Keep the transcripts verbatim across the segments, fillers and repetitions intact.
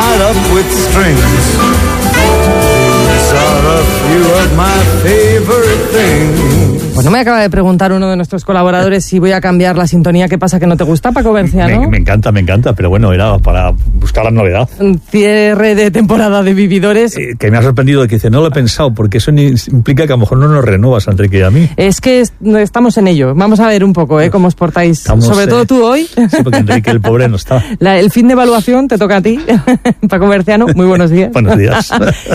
tied up with strings. These are a few of my favorite things. Bueno, me acaba de preguntar uno de nuestros colaboradores si voy a cambiar la sintonía. ¿Qué pasa, que no te gusta, Paco Berciano? Me, me encanta, me encanta, pero bueno, era para buscar la novedad. Cierre de temporada de Vividores. Eh, que me ha sorprendido de que dice, no lo he pensado, porque eso ni, implica que a lo mejor no nos renuevas, Enrique, y a mí. Es que es, estamos en ello. Vamos a ver un poco, ¿eh? Cómo os portáis. Estamos, sobre todo tú hoy. Sí, porque Enrique, el pobre, no está. La, el fin de evaluación te toca a ti, Paco Berciano. Muy buenos días. Buenos días.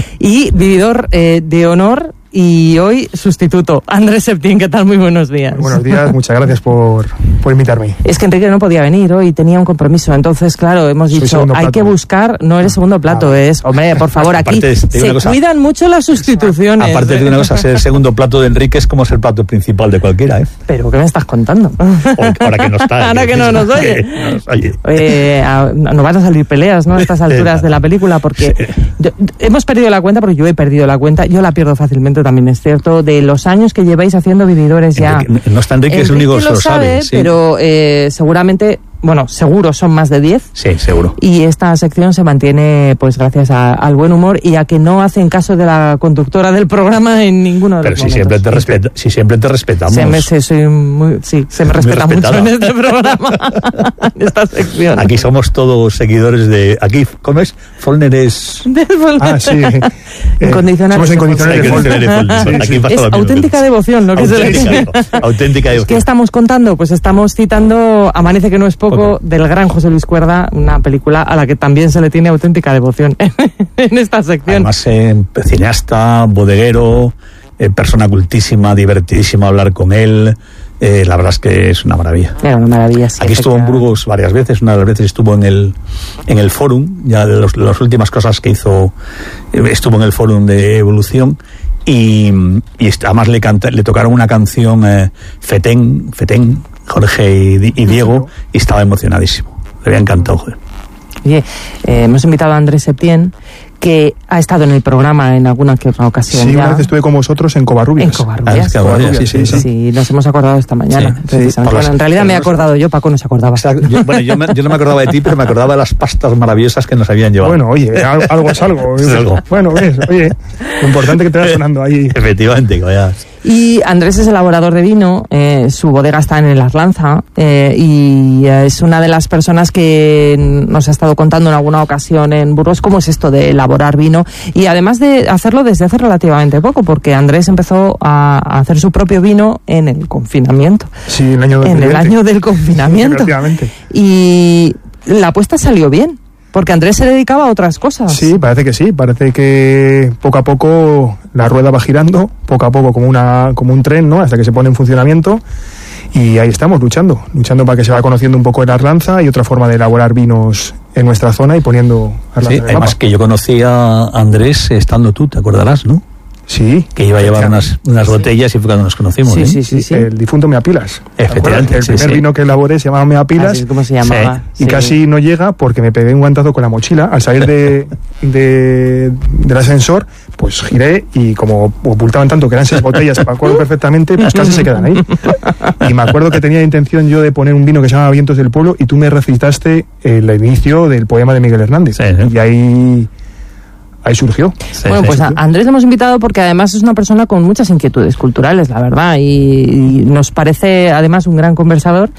Y vividor eh, de honor. Y hoy sustituto, Andrés Septién. ¿Qué tal? Muy buenos días. Muy buenos días, muchas gracias por, por invitarme. Es que Enrique no podía venir hoy, tenía un compromiso. Entonces, claro, hemos Soy dicho, hay que buscar, no eres segundo plato, ah, es, hombre, por favor, aquí aparte, se cosa, cuidan mucho las sustituciones. Aparte de una cosa, ser el segundo plato de Enrique es como ser el plato principal de cualquiera, ¿eh? ¿Pero qué me estás contando? Ahora que no está. Ahora que, que no nos oye. No nos oye. Eh, a, no van a salir peleas, ¿no? A estas alturas de la película, porque sí. yo, hemos perdido la cuenta, porque yo he perdido la cuenta, yo la pierdo fácilmente, también es cierto, de los años que lleváis haciendo Vividores ya. Enrique, no está Enrique, es el único que lo sabe, sí. Pero eh, seguramente, bueno, seguro son más de diez. Sí, seguro. Y esta sección se mantiene, pues gracias a, al buen humor y a que no hacen caso de la conductora del programa en ninguno de pero los si momentos. Siempre te respeta, si siempre te respetamos. Se me, se, soy muy, sí, se me respeta mucho en este programa, en esta sección. Aquí somos todos seguidores de... Aquí, ¿cómo es? Follner es... Ah, sí. Incondicional. Somos incondicionales de Follner. Sí, sí. Es auténtica devoción, ¿no? Auténtica, que se auténtica devoción. ¿Qué estamos contando? Pues estamos citando Amanece que no es poco, poco, del gran José Luis Cuerda, una película a la que también se le tiene auténtica devoción en esta sección. Además, eh, cineasta, bodeguero, eh, persona cultísima, divertidísima hablar con él. Eh, la verdad es que es una maravilla. Era una maravilla, sí. Aquí estuvo en Burgos varias veces, una de las veces estuvo en el en el Fórum, ya de, los, de las últimas cosas que hizo, eh, estuvo en el Fórum de Evolución. Y, y además le, canta, le tocaron una canción, eh, Fetén, Fetén, Jorge y, y Diego, y estaba emocionadísimo. Le había encantado, joder. Oye, eh, hemos invitado a Andrés Septién, que ha estado en el programa en alguna que otra ocasión. Sí, ya. una vez estuve con vosotros en Covarrubias. En Covarrubias. Ah, es que Covarrubias, sí, sí, sí, sí. Sí, nos hemos acordado esta mañana. Sí, sí, bueno, en realidad me he acordado yo, Paco no se acordaba. O sea, yo, bueno, yo, me, yo no me acordaba de ti, pero me acordaba de las pastas maravillosas que nos habían llevado. Bueno, oye, algo, algo es algo. Es algo. Bueno, ves, oye, lo importante que te va sonando ahí. Efectivamente, vaya. Y Andrés es elaborador de vino, eh, su bodega está en el Arlanza eh, y es una de las personas que nos ha estado contando en alguna ocasión en Burgos cómo es esto de elaborar vino y además de hacerlo desde hace relativamente poco, porque Andrés empezó a, a hacer su propio vino en el confinamiento. Sí, en el año En el año del confinamiento. Efectivamente. Y la apuesta salió bien. Porque Andrés se dedicaba a otras cosas. Sí, parece que sí, parece que poco a poco la rueda va girando, poco a poco como una como un tren, ¿no? Hasta que se pone en funcionamiento y ahí estamos luchando, luchando para que se vaya conociendo un poco el Arlanza y otra forma de elaborar vinos en nuestra zona y poniendo Arlanza Sí, en el además mapa. que yo conocí a Andrés estando tú, ¿te acordarás, no? Sí. Que iba a llevar unas, unas botellas y fue cuando nos conocimos. Sí, ¿eh? sí, sí, sí. El difunto Meapilas. Efectivamente, El sí, primer sí. vino que elaboré se llamaba Meapilas. Así es como se llamaba. Y Sí. casi no llega porque me pegué un guantazo con la mochila. Al salir de, de, del ascensor, pues giré y como ocultaban tanto que eran seis botellas, me acuerdo perfectamente, pues casi se quedan ahí. Y me acuerdo que tenía intención yo de poner un vino que se llama Vientos del Pueblo y tú me recitaste el inicio del poema de Miguel Hernández. Sí, sí. Y ahí... Ahí surgió. Sí, Bueno, sí, pues sí. a Andrés le hemos invitado porque además es una persona con muchas inquietudes culturales, la verdad, y, y nos parece además un gran conversador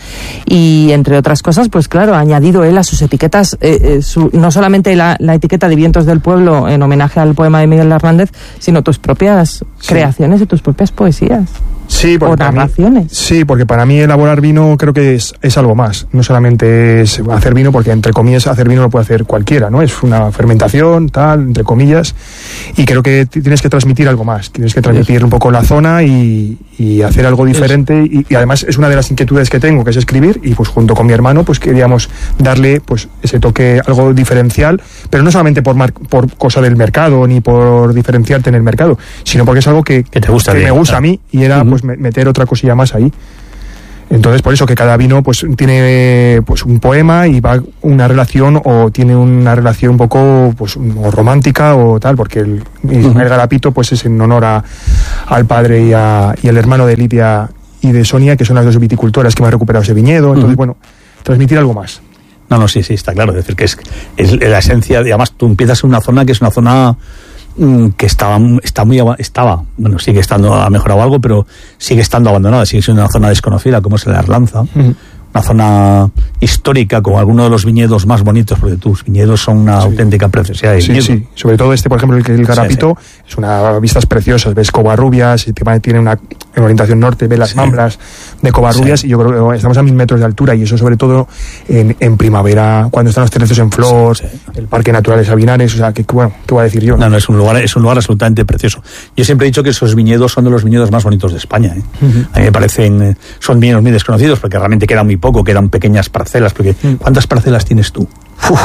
y entre otras cosas, pues claro, ha añadido él a sus etiquetas, eh, eh, su, no solamente la, la etiqueta de Vientos del Pueblo en homenaje al poema de Miguel Hernández, sino tus propias Sí. creaciones y tus propias poesías. Sí, porque O para mí- narraciones. sí, porque para mí elaborar vino creo que es, es algo más. No solamente es hacer vino, porque entre comillas hacer vino lo puede hacer cualquiera, ¿no? Es una fermentación, tal, entre comillas. Y creo que t- tienes que transmitir algo más. Tienes que transmitir un poco la zona y, y hacer algo diferente. Y, y además es una de las inquietudes que tengo, que es escribir. Y pues junto con mi hermano pues queríamos darle pues ese toque, algo diferencial. Pero no solamente por, mar- por cosa del mercado, ni por diferenciarte en el mercado, sino porque es algo que, Que te gusta que a ti, me gusta claro. a mí. Y era Ujú. pues me- meter otra cosilla más ahí. Entonces, por eso que cada vino pues tiene pues un poema y va una relación o tiene una relación un poco pues o romántica o tal, porque el Ismael Garapito pues es en honor a, al padre y, a, y al hermano de Lidia y de Sonia, que son las dos viticultoras que me han recuperado ese viñedo. Entonces, Uh-huh. bueno, transmitir algo más. No, no, sí, sí, está claro. Es decir, que es, es la esencia, y además tú empiezas en una zona que es una zona mmm, que estaba, está muy, estaba, bueno, sigue estando, ha mejorado algo, pero sigue estando abandonada, sigue siendo una zona desconocida, como es la Arlanza. Uh-huh. Una zona histórica con algunos de los viñedos más bonitos, porque tus viñedos son una sí. auténtica preciosidad de sí, viñedo. Sí, sobre todo este, por ejemplo, el, el Garapito, sí, sí. es una vistas preciosas, ves Covarrubias, y tiene una en orientación norte, ves las sí. mamblas de Covarrubias, sí. y yo creo que estamos a mil metros de altura, y eso sobre todo en, en primavera, cuando están los cerezos en flor, sí, sí. el Parque Natural de Sabinares, o sea, que, bueno, ¿qué voy a decir yo? No, no, es un lugar, es un lugar absolutamente precioso. Yo siempre he dicho que esos viñedos son de los viñedos más bonitos de España, ¿eh? Uh-huh. A mí me parecen, son viñedos muy desconocidos, porque realmente quedan muy poco, quedan pequeñas parcelas, porque ¿cuántas parcelas tienes tú? Uf,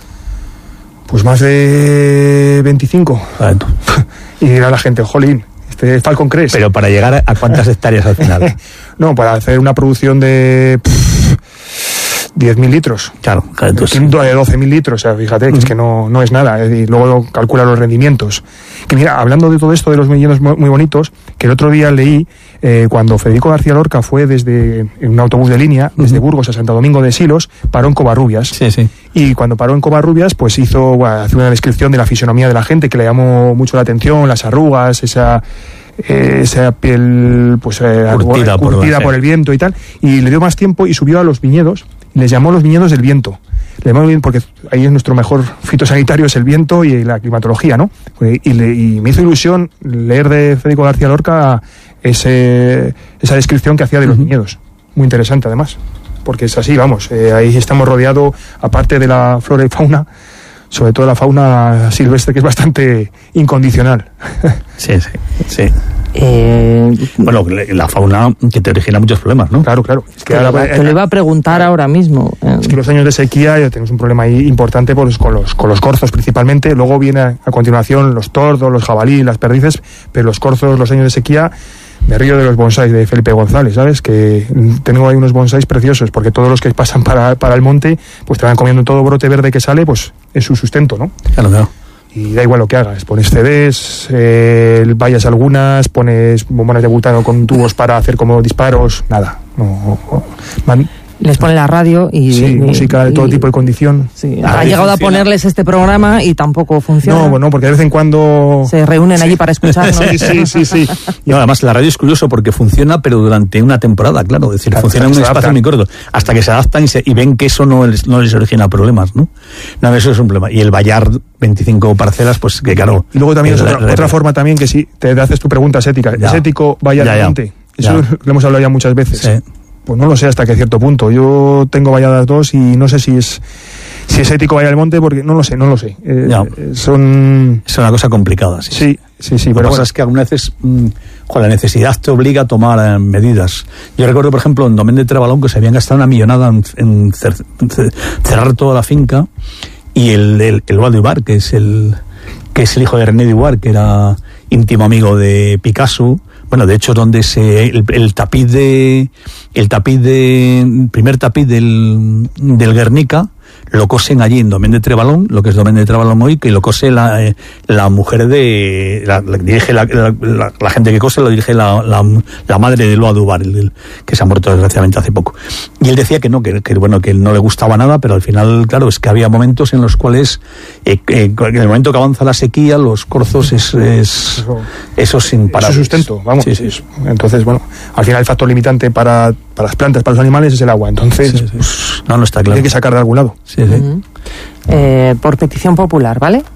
pues más de veinticinco. Vale. Y dirá la gente, jolín, este Falcon Crest. Pero para llegar a, a cuántas hectáreas al final. No, para hacer una producción de pff, diez mil litros. Claro, claro. De doce mil litros, o sea, fíjate, que uh-huh. es que no, no es nada. Y luego calcula los rendimientos. Que mira, hablando de todo esto de los viñedos muy bonitos, que el otro día leí, eh, cuando Federico García Lorca fue desde en un autobús de línea, uh-huh. desde Burgos a Santo Domingo de Silos, paró en Covarrubias. Sí, sí. Y cuando paró en Covarrubias, pues hizo, bueno, hace una descripción de la fisonomía de la gente que le llamó mucho la atención, las arrugas, esa... Eh, esa piel pues eh, curtida, por, curtida por el viento y tal, y le dio más tiempo y subió a los viñedos, les llamó los viñedos del viento, le llamó bien porque ahí es nuestro mejor fitosanitario, es el viento y la climatología, ¿no? Y, le, y me hizo ilusión leer de Federico García Lorca ese, esa descripción que hacía de los uh-huh. viñedos, muy interesante además, porque es así, vamos, eh, ahí estamos rodeados, aparte de la flora y fauna, sobre todo la fauna silvestre, que es bastante incondicional. Sí, sí, sí. Eh, bueno, la fauna que te origina muchos problemas, ¿no? Claro, claro. Es que ahora, te lo iba a preguntar ahora mismo. Es que los años de sequía ya tenemos un problema ahí importante pues, con, los, con los corzos principalmente. Luego viene a, a continuación los tordos, los jabalí, las perdices, pero los corzos, los años de sequía... Me río de los bonsáis de Felipe González, ¿sabes? Que tengo ahí unos bonsáis preciosos, porque todos los que pasan para, para el monte, pues te van comiendo todo brote verde que sale, pues es su sustento, ¿no? Claro, claro. Y da igual lo que hagas, pones C Ds, eh, vallas algunas, pones bombonas de butano con tubos para hacer como disparos, nada. No, no, man, les pone la radio y... Sí, y, música de y, todo tipo de condición. Sí, ha llegado funciona. a ponerles este programa y tampoco funciona. No, bueno, porque de vez en cuando... Se reúnen sí. allí para escucharnos. Sí, sí, sí, sí. Y no, además la radio es curioso porque funciona, pero durante una temporada, claro. Es decir, claro, funciona en un espacio muy corto. Hasta que se adaptan y, se, y ven que eso no les, no les origina problemas, ¿no? No, eso es un problema. Y el vallar veinticinco parcelas, pues que claro... Y luego también es otra, otra forma también que si te haces tu pregunta es ética. Ya. ¿Es ético vallar ya, ya. monte? Eso ya. lo hemos hablado ya muchas veces. Sí. Pues no lo sé hasta qué cierto punto. Yo tengo valladas dos y no sé si es si es ético vallar al monte porque no lo sé, no lo sé. Eh, no. Son es una cosa complicada. Sí, sí, sí. sí lo que pasa bueno. es que algunas veces mmm, joder, la necesidad te obliga a tomar eh, medidas. Yo recuerdo, por ejemplo, en Domén de Trebalón que se habían gastado una millonada en, en cer, cerrar toda la finca y el el, el Val Dubar, que es el que es el hijo de René Dubar, que era íntimo amigo de Picasso. Bueno, de hecho, donde se el, el tapiz de el tapiz de el primer tapiz del del Guernica lo cosen allí en Domén de Trebalón, lo que es Domén de Trebalón hoy, que lo cose la, eh, la mujer de la, la dirige la, la, la, la gente que cose lo dirige la, la, la madre de Loa Dubar, el, el, que se ha muerto desgraciadamente hace poco. Y él decía que no, que, que bueno, que no le gustaba nada, pero al final, claro, es que había momentos en los cuales eh, eh, en el momento que avanza la sequía, los corzos es, es eso, eso sin parar. Eso sustento, vamos. Sí, sí. Entonces, bueno, al final el factor limitante para, para las plantas, para los animales es el agua. Entonces, sí, sí. Pues, no, no está claro. Hay que sacar de algún lado. Sí, sí. Uh-huh. eh, por petición popular, ¿vale?